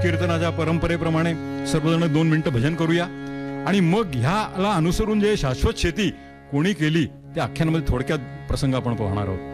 कीर्तनाच्या परंपरेप्रमाणे सर्वजण 2 मिनिटं भजन करूया आणि मग ह्याला अनुसरून जे शाश्वत शेती कोणी केली त्या आख्यानामध्ये थोडक्यात प्रसंग आपण पाहणार आहोत.